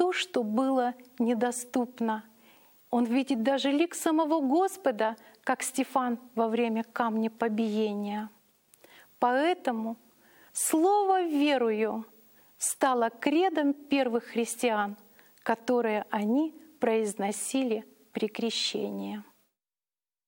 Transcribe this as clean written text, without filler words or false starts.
то, что было недоступно. Он видит даже лик самого Господа, как Стефан во время камнепобиения. Поэтому слово «верую» стало кредом первых христиан, которые они произносили при крещении.